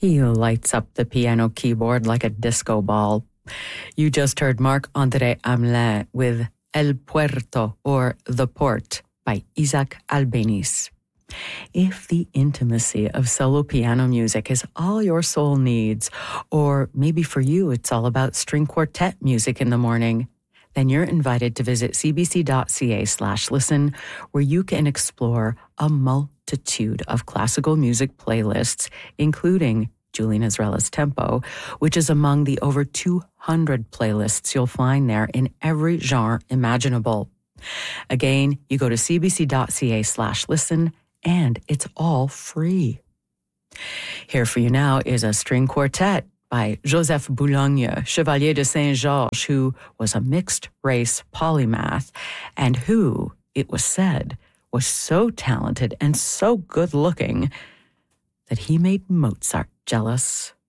He lights up the piano keyboard like a disco ball. You just heard Marc-André Hamelin with El Puerto, or The Port, by Isaac Albéniz. If the intimacy of solo piano music is all your soul needs, or maybe for you it's all about string quartet music in the morning, then you're invited to visit cbc.ca/listen, where you can explore a multitude of classical music playlists, including Julian Ezrela's Tempo, which is among the over 200 playlists you'll find there in every genre imaginable. Again, you go to cbc.ca/listen, and it's all free. Here for you now is a string quartet by Joseph Boulogne, Chevalier de Saint-Georges, who was a mixed-race polymath and who, it was said, was so talented and so good-looking that he made Mozart jealous.